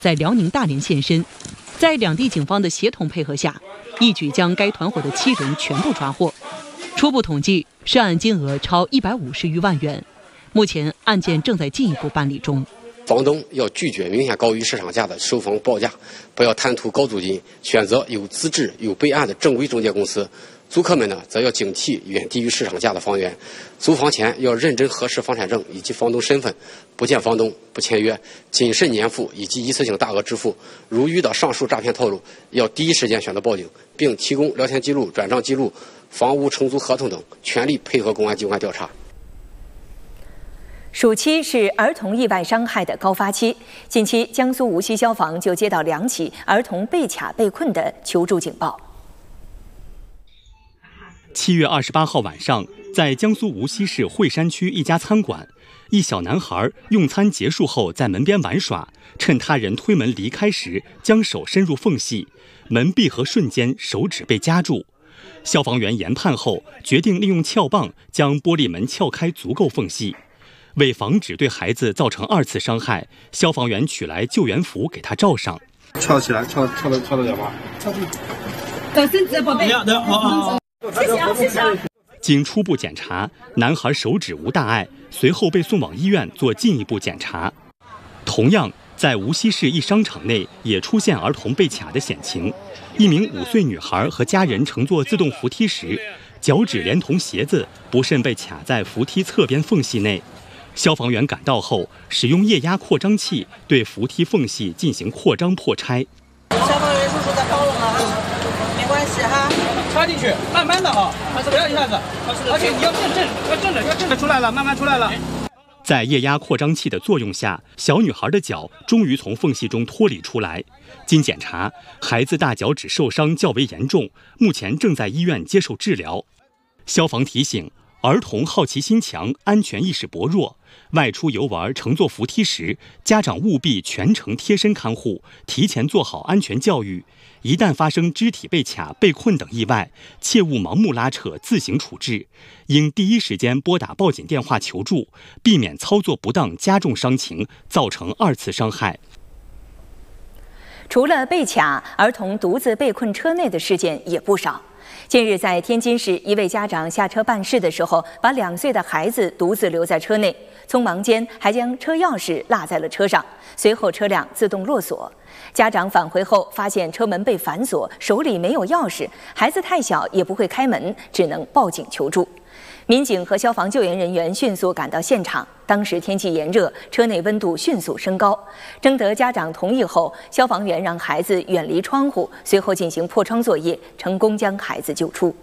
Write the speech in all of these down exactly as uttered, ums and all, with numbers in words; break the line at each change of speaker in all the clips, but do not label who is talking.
在辽宁大连现身，在两地警方的协同配合下，一举将该团伙的七人全部抓获。初步统计，涉案金额超一百五十余万元。目前案件正在进一步办理中。
房东要拒绝明显高于市场价的收房报价，不要贪图高租金，选择有资质、有备案的正规中介公司。租客们呢，则要警惕远低于市场价的房源。租房前要认真核实房产证以及房东身份，不见房东不签约，谨慎年付以及一次性大额支付。如遇到上述诈骗套路，要第一时间选择报警，并提供聊天记录、转账记录、房屋承租合同等，全力配合公安机关调查。
暑期是儿童意外伤害的高发期，近期江苏无锡消防就接到两起儿童被卡被困的求助警报。
七月二十八号晚上，在江苏无锡市惠山区一家餐馆，一小男孩用餐结束后在门边玩耍，趁他人推门离开时，将手伸入缝隙，门闭合瞬间手指被夹住。消防员研判后，决定利用撬棒将玻璃门撬开足够缝隙。为防止对孩子造成二次伤害，消防员取来救援服给他罩上。
撬起来，撬撬得撬得了吗？撬住。
等身子宝贝。等好好。谢谢啊，谢谢啊。
经初步检查，男孩手指无大碍，随后被送往医院做进一步检查。同样，在无锡市一商场内也出现儿童被卡的险情。一名五岁女孩和家人乘坐自动扶梯时，脚趾连同鞋子不慎被卡在扶梯侧边缝隙内。消防员赶到后，使用液压扩张器对扶梯缝隙进行扩张破拆。
消防员叔叔在帮我们啊，没关系哈。
插进去，慢慢的啊，还是不要一下子，而且你要正正，要正着，要正着出来了，慢慢出来了。
在液压扩张器的作用下，小女孩的脚终于从缝隙中脱离出来。经检查，孩子大脚趾受伤较为严重，目前正在医院接受治疗。消防提醒：儿童好奇心强，安全意识薄弱。外出游玩乘坐扶梯时，家长务必全程贴身看护，提前做好安全教育。一旦发生肢体被卡、被困等意外，切勿盲目拉扯、自行处置，应第一时间拨打报警电话求助，避免操作不当加重伤情，造成二次伤害。
除了被卡，儿童独自被困车内的事件也不少。近日，在天津市，一位家长下车办事的时候，把两岁的孩子独自留在车内，匆忙间还将车钥匙落在了车上，随后车辆自动落锁。家长返回后发现车门被反锁，手里没有钥匙，孩子太小也不会开门，只能报警求助。民警和消防救援人员迅速赶到现场，当时天气炎热，车内温度迅速升高。征得家长同意后，消防员让孩子远离窗户，随后进行破窗作业，成功将孩子救出。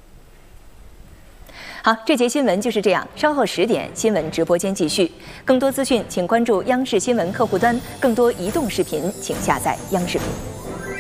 好，这节新闻就是这样，稍后十点新闻直播间继续。更多资讯请关注央视新闻客户端，更多移动视频请下载央视频。